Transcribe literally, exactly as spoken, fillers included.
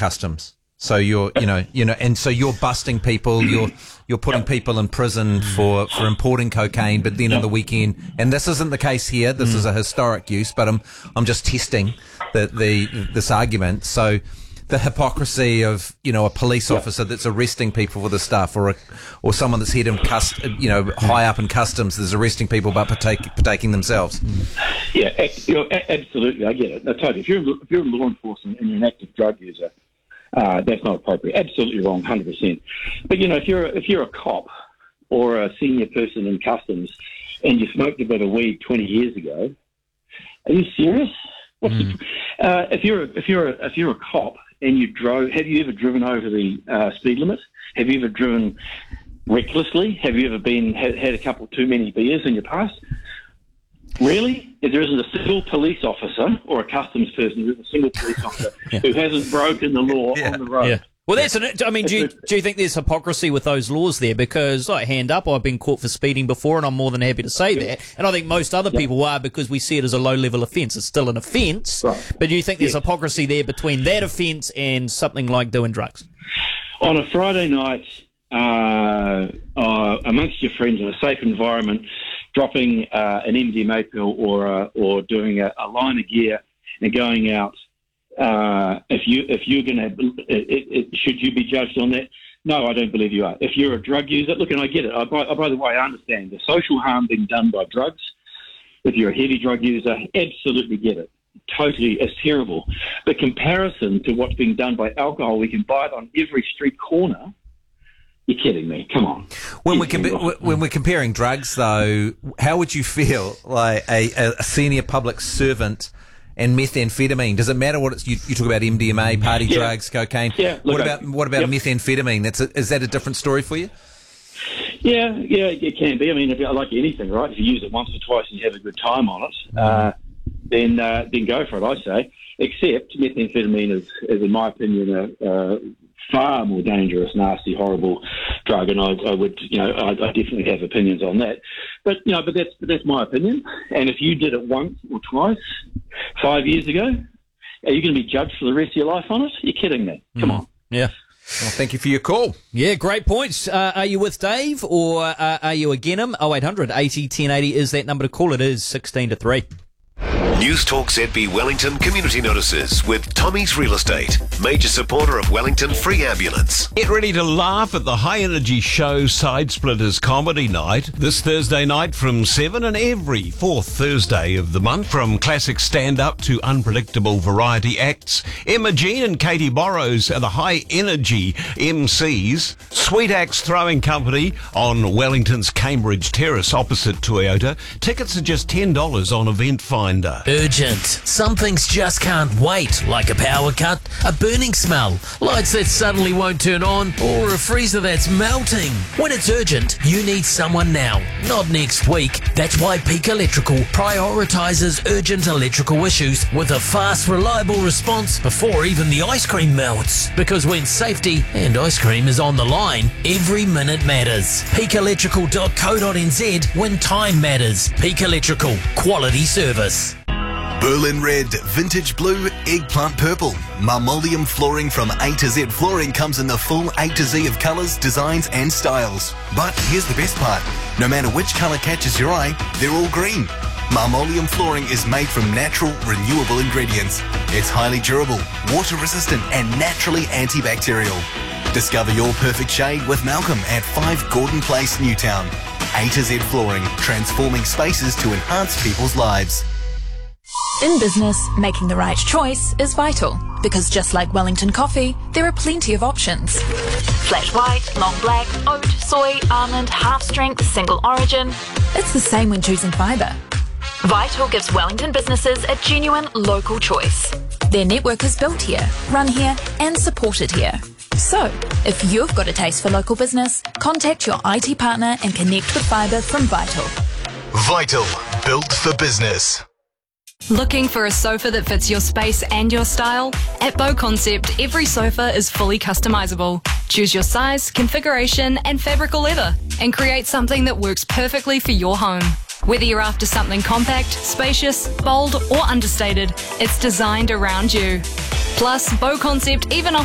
customs. So you're, you know, you know, and so you're busting people, you're, you're putting Yep. people in prison for, for importing cocaine, but then on the weekend, and this isn't the case here, this Mm. is a historic use, but I'm, I'm just testing the, the, this argument. So the hypocrisy of, you know, a police Yep. officer that's arresting people for this stuff, or a, or someone that's head in cust, you know, high up in customs that's arresting people but partake, partaking themselves. Yeah, ex- you know, a- absolutely. I get it. I totally. If you're if you're in law enforcement and you're an active drug user, uh, that's not appropriate. Absolutely wrong, hundred percent. But you know, if you're if you're a cop or a senior person in customs and you smoked a bit of weed twenty years ago, are you serious? What's Mm. the, uh, if you're a, if you're a, if you're a cop and you drove, have you ever driven over the uh, speed limit? Have you ever driven recklessly? Have you ever been had, had a couple too many beers in your past? Really? If there isn't a single police officer or a customs person, there's a single police officer Yeah. who hasn't broken the law Yeah. on the road. Yeah. Well, that's an, I mean, do you, do you think there's hypocrisy with those laws there? Because, like, hand up, I've been caught for speeding before, and I'm more than happy to say that. And I think most other Yeah. people are, because we see it as a low-level offence. It's still an offence. Right. But do you think there's Yes. hypocrisy there between that offence and something like doing drugs? On a Friday night, uh, uh, amongst your friends in a safe environment, dropping uh, an M D M A pill or uh, or doing a, a line of gear and going out. Uh, if you if you're going to, it, it, should you be judged on that? No, I don't believe you are. If you're a drug user, look, and I get it. I, by, by the way, I understand the social harm being done by drugs. If you're a heavy drug user, absolutely get it. Totally, it's terrible. The comparison to what's being done by alcohol, we can buy it on every street corner. You're kidding me? Come on. When we're, Yes, you compa- are. when we're comparing drugs, though, how would you feel like a, a senior public servant and methamphetamine? Does it matter what it's? You, you talk about M D M A, party Yeah. drugs, cocaine. Yeah, look, what I- about what about yep. methamphetamine? That's a, is that a different story for you? Yeah, yeah, it can be. I mean, if you, like anything, right? If you use it once or twice and you have a good time on it, uh, then uh, then go for it. I say. Except methamphetamine is, is in my opinion, a, a far more dangerous, nasty, horrible drug, and I, I would, you know, I, I definitely have opinions on that. But you know, but that's but that's my opinion. And if you did it once or twice, five years ago, are you going to be judged for the rest of your life on it? You're kidding me? Come on. Yeah. Well, thank you for your call. Yeah, great points. Uh, are you with Dave, or uh, are you again him? oh eight hundred eighty ten eighty is that number to call. It is sixteen to three. News Talk Z B Wellington Community Notices with Tommy's Real Estate, major supporter of Wellington Free Ambulance. Get ready to laugh at the High Energy Show Side Splitters Comedy Night this Thursday night from seven, and every fourth Thursday of the month, from classic stand-up to unpredictable variety acts. Emma Jean and Katie Borrows are the High Energy M Cs. Sweet Axe Throwing Company on Wellington's Cambridge Terrace opposite Toyota. Tickets are just ten dollars on Event Finder. Urgent. Some things just can't wait, like a power cut, a burning smell, lights that suddenly won't turn on, or a freezer that's melting. When it's urgent, you need someone now, not next week. That's why Peak Electrical prioritises urgent electrical issues with a fast, reliable response before even the ice cream melts. Because when safety and ice cream is on the line, every minute matters. peak electrical dot co dot n z when time matters. Peak Electrical. Quality service. Berlin Red, Vintage Blue, Eggplant Purple. Marmoleum flooring from A to Z Flooring comes in the full A to Z of colours, designs and styles. But here's the best part. No matter which colour catches your eye, they're all green. Marmoleum flooring is made from natural, renewable ingredients. It's highly durable, water resistant and naturally antibacterial. Discover your perfect shade with Malcolm at five Gordon Place, Newtown. A to Z Flooring, transforming spaces to enhance people's lives. In business, making the right choice is vital, because just like Wellington coffee, there are plenty of options. Flat white, long black, oat, soy, almond, half strength, single origin. It's the same when choosing fibre. Vital gives Wellington businesses a genuine local choice. Their network is built here, run here and supported here. So, if you've got a taste for local business, contact your I T partner and connect with fibre from Vital. Vital, built for business. Looking for a sofa that fits your space and your style? At Bow Concept, every sofa is fully customizable. Choose your size, configuration, and fabric or leather, and create something that works perfectly for your home. Whether you're after something compact, spacious, bold, or understated, it's designed around you. Plus, Bow Concept even offers